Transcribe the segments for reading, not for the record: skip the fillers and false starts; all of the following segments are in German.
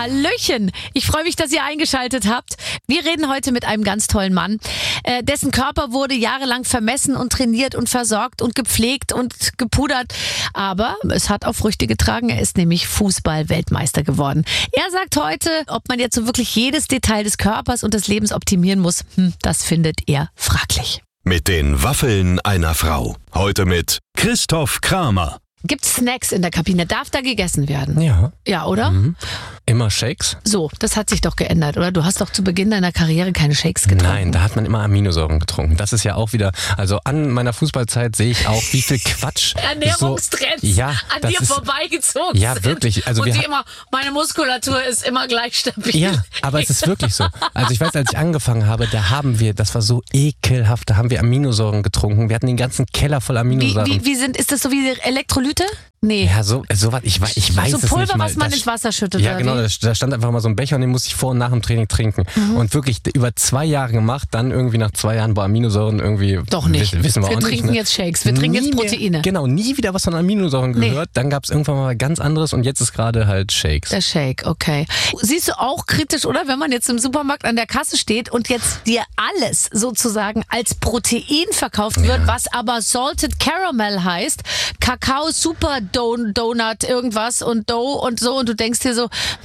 Hallöchen, ich freue mich, dass ihr eingeschaltet habt. Wir reden heute mit einem ganz tollen Mann. Dessen Körper wurde jahrelang vermessen und trainiert und versorgt und gepflegt und gepudert. Aber es hat auch Früchte getragen. Er ist nämlich Fußball-Weltmeister geworden. Er sagt heute, ob man jetzt so wirklich jedes Detail des Körpers und des Lebens optimieren muss, das findet er fraglich. Mit den Waffeln einer Frau. Heute mit Christoph Kramer. Gibt's Snacks in der Kabine? Darf da gegessen werden? Ja. Ja, oder? Mhm. Immer Shakes? So, das hat sich doch geändert, oder? Du hast doch zu Beginn deiner Karriere keine Shakes getrunken. Nein, da hat man immer Aminosäuren getrunken. Das ist ja auch wieder, also an meiner Fußballzeit sehe ich auch, wie viel Quatsch. Ernährungstrends an dir vorbeigezogen sind. Ja, wirklich. Also und die immer, meine Muskulatur ist immer gleich stabil. Ja, aber es ist wirklich so. Also ich weiß, als ich angefangen habe, das war so ekelhaft, da haben wir Aminosäuren getrunken. Wir hatten den ganzen Keller voll Aminosäuren. Ist das so wie Elektrolyte? Nee. Ja, so was, ich weiß so es Pulver, nicht mal. was man ins Wasser schüttet. Ja, genau, da stand einfach mal so ein Becher und den musste ich vor und nach dem Training trinken. Und wirklich über 2 Jahre gemacht, dann irgendwie nach 2 Jahren bei Aminosäuren irgendwie... Doch nicht. Wissen wir auch nicht. Wir trinken jetzt Shakes, wir trinken jetzt Proteine. Genau, nie wieder was von Aminosäuren gehört. Dann gab es irgendwann mal ganz anderes und jetzt ist gerade halt Shakes. Der Shake, okay. Siehst du auch kritisch, oder? Wenn man jetzt im Supermarkt an der Kasse steht und jetzt dir alles sozusagen als Protein verkauft wird, was aber Salted Caramel heißt, Kakao Super Donut irgendwas und Dough und so, und du denkst dir so,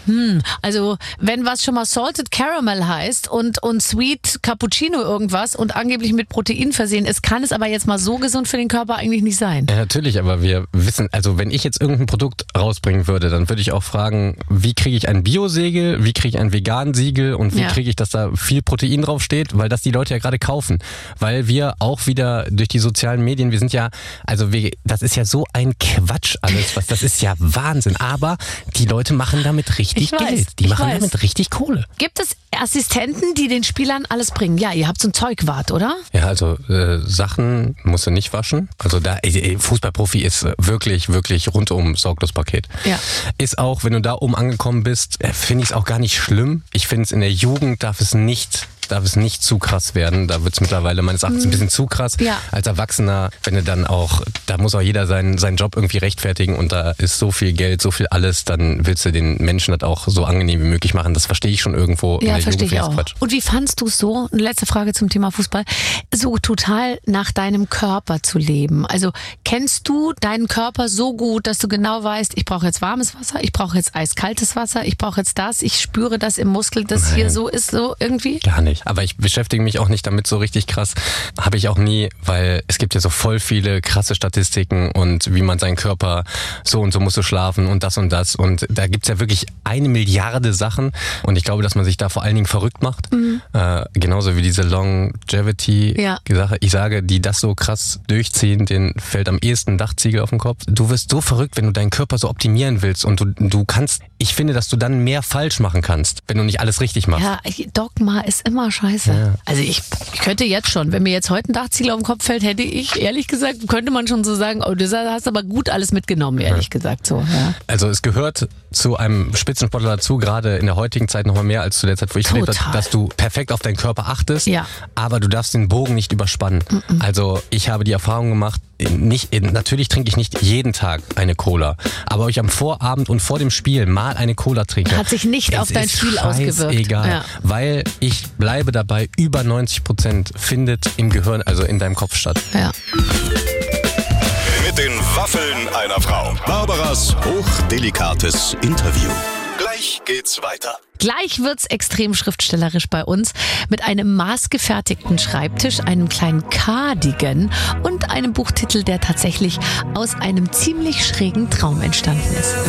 also wenn was schon mal Salted Caramel heißt und Sweet Cappuccino irgendwas und angeblich mit Protein versehen ist, kann es aber jetzt mal so gesund für den Körper eigentlich nicht sein. Ja, natürlich, aber wir wissen, also wenn ich jetzt irgendein Produkt rausbringen würde, dann würde ich auch fragen, wie kriege ich ein Biosiegel, wie kriege ich ein Vegan-Siegel und wie kriege ich, dass da viel Protein draufsteht, weil das die Leute ja gerade kaufen. Weil wir auch wieder durch die sozialen Medien, wir sind ja, also das ist ja so ein Quatsch alles, das ist ja Wahnsinn, aber die Leute machen damit richtig Geld. Die machen damit richtig Kohle. Gibt es Assistenten, die den Spielern alles bringen? Ja, ihr habt so ein Zeugwart, oder? Ja, also Sachen musst du nicht waschen. Also da Fußballprofi ist wirklich, wirklich rundum sorglos Paket. Ja. Ist auch, wenn du da oben angekommen bist, finde ich es auch gar nicht schlimm. Ich finde es in der Jugend darf es nicht zu krass werden. Da wird es mittlerweile meines Erachtens ein bisschen zu krass. Ja. Als Erwachsener, wenn du dann auch, da muss auch jeder seinen Job irgendwie rechtfertigen und da ist so viel Geld, so viel alles, dann willst du den Menschen das auch so angenehm wie möglich machen. Das verstehe ich schon irgendwo. Ja, in der verstehe ich auch. auch. Und wie fandst du es so, eine letzte Frage zum Thema Fußball, so total nach deinem Körper zu leben? Also kennst du deinen Körper so gut, dass du genau weißt, ich brauche jetzt warmes Wasser, ich brauche jetzt eiskaltes Wasser, ich brauche jetzt das, ich spüre das im Muskel, das hier so ist, so irgendwie? Gar nicht. Aber ich beschäftige mich auch nicht damit so richtig krass. Habe ich auch nie, weil es gibt ja so voll viele krasse Statistiken und wie man seinen Körper so und so musst du schlafen und das und das. Und da gibt's ja wirklich 1 Milliarde Sachen. Und ich glaube, dass man sich da vor allen Dingen verrückt macht. Genauso wie diese Longevity-Sache. Ich sage, die das so krass durchziehen, denen fällt am ehesten ein Dachziegel auf den Kopf. Du wirst so verrückt, wenn du deinen Körper so optimieren willst. Und du kannst, ich finde, dass du dann mehr falsch machen kannst, wenn du nicht alles richtig machst. Ja, Dogma ist immer scheiße. Ja. Also ich könnte jetzt schon, wenn mir jetzt heute ein Dachziegel auf den Kopf fällt, hätte ich, ehrlich gesagt, könnte man schon so sagen, oh, du hast aber gut alles mitgenommen, ehrlich gesagt so. Ja. Also es gehört zu einem Spitzensportler dazu, gerade in der heutigen Zeit noch mal mehr als zu der Zeit, wo ich gelebt habe, dass du perfekt auf deinen Körper achtest, aber du darfst den Bogen nicht überspannen. Also ich habe die Erfahrung gemacht, natürlich trinke ich nicht jeden Tag eine Cola, aber ob ich am Vorabend und vor dem Spiel mal eine Cola trinke, hat sich nicht auf dein Spiel ausgewirkt. Egal, weil ich bleibe dabei, über 90% findet im Gehirn, also in deinem Kopf statt. Ja. Mit den Waffeln einer Frau. Barbaras hochdelikates Interview. Gleich geht's weiter. Gleich wird's extrem schriftstellerisch bei uns mit einem maßgefertigten Schreibtisch, einem kleinen Cardigan und einem Buchtitel, der tatsächlich aus einem ziemlich schrägen Traum entstanden ist.